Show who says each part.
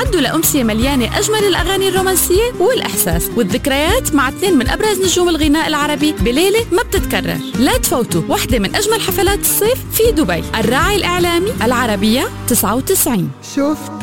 Speaker 1: استعدوا لأمسية مليانة أجمل الأغاني الرومانسية والإحساس والذكريات مع 2 من أبرز نجوم الغناء العربي بليلة ما بتتكرر. لا تفوتوا واحدة من أجمل حفلات الصيف في دبي. الراعي الإعلامي العربية 99.
Speaker 2: شفت